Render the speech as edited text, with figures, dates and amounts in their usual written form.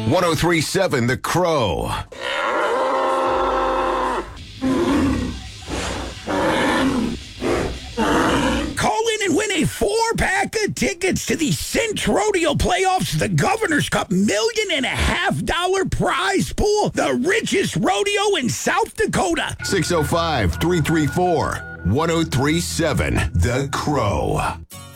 1037 The Crow. Call in and win a 4-pack of tickets to the Cinch Rodeo Playoffs, the Governor's Cup $1.5 million prize pool, the richest rodeo in South Dakota. 605-334-1037 The Crow.